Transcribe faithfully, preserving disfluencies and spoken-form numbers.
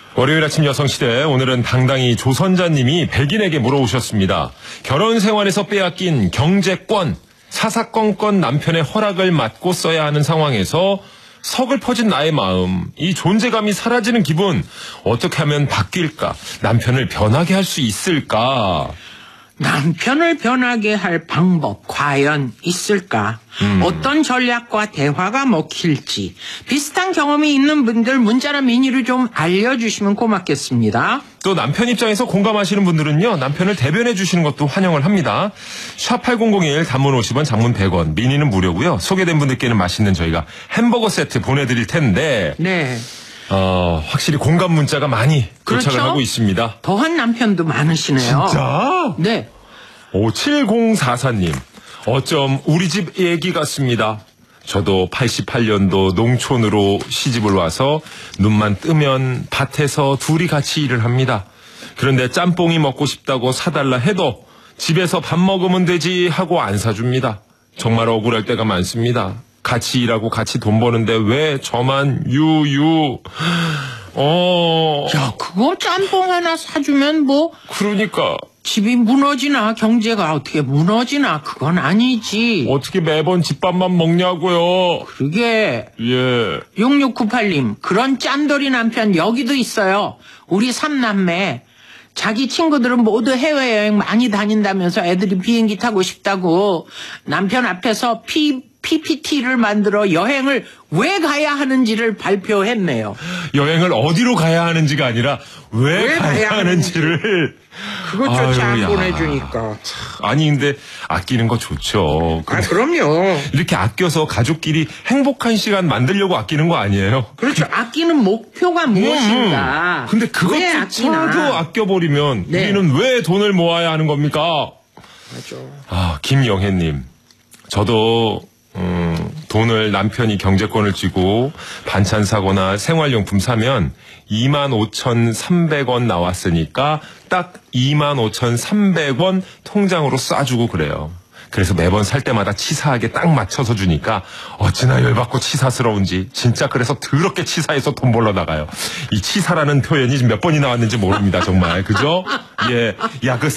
월요일 아침 여성시대, 오늘은 당당히 조선자님이 백인에게 물어오셨습니다. 결혼 생활에서 빼앗긴 경제권, 사사건건 남편의 허락을 받고 써야 하는 상황에서 서글퍼진 나의 마음, 이 존재감이 사라지는 기분, 어떻게 하면 바뀔까? 남편을 변하게 할 수 있을까? 남편을 변하게 할 방법 과연 있을까? 음. 어떤 전략과 대화가 먹힐지 비슷한 경험이 있는 분들 문자나 미니로 좀 알려주시면 고맙겠습니다. 또 남편 입장에서 공감하시는 분들은요, 남편을 대변해 주시는 것도 환영을 합니다. 샵 팔공공일 단문 오십 원, 장문 백 원, 미니는 무료고요. 소개된 분들께는 맛있는 저희가 햄버거 세트 보내드릴 텐데 네. 어, 확실히 공감 문자가 많이 도착을 그렇죠? 하고 있습니다. 더한 남편도 많으시네요. 진짜? 네. 오칠공사사님, 어쩜 우리 집 얘기 같습니다. 저도 팔십팔 년도 농촌으로 시집을 와서 눈만 뜨면 밭에서 둘이 같이 일을 합니다. 그런데 짬뽕이 먹고 싶다고 사달라 해도 집에서 밥 먹으면 되지 하고 안 사줍니다. 정말 억울할 때가 많습니다. 같이 일하고 같이 돈 버는데 왜 저만 유유. 어. 야, 그거 짬뽕 하나 사주면 뭐. 그러니까. 집이 무너지나 경제가 어떻게 무너지나 그건 아니지. 어떻게 매번 집밥만 먹냐고요. 그게. 예. 육육구팔님, 그런 짠돌이 남편 여기도 있어요. 우리 삼남매. 자기 친구들은 모두 해외여행 많이 다닌다면서 애들이 비행기 타고 싶다고 남편 앞에서 피, 피피티를 만들어 여행을 왜 가야 하는지를 발표했네요. 여행을 어디로 가야 하는지가 아니라 왜, 왜 가야, 가야 하는지를. 그것조차 안 야. 보내주니까. 아니 근데 아끼는 거 좋죠. 아, 그럼요. 이렇게 아껴서 가족끼리 행복한 시간 만들려고 아끼는 거 아니에요? 그렇죠. 아끼는 목표가 무엇인가. 음, 근데 그것조차도 아껴버리면 네. 우리는 왜 돈을 모아야 하는 겁니까? 맞아. 아, 김영혜님, 저도 음, 돈을 남편이 경제권을 쥐고 반찬 사거나 생활용품 사면 이만 오천삼백 원 나왔으니까 딱 이만 오천삼백 원 통장으로 쏴주고 그래요. 그래서 매번 살 때마다 치사하게 딱 맞춰서 주니까 어찌나 열받고 치사스러운지 진짜 그래서 더럽게 치사해서 돈 벌러 나가요. 이 치사라는 표현이 몇 번이 나왔는지 모릅니다. 정말. 그죠? 예. 야, 그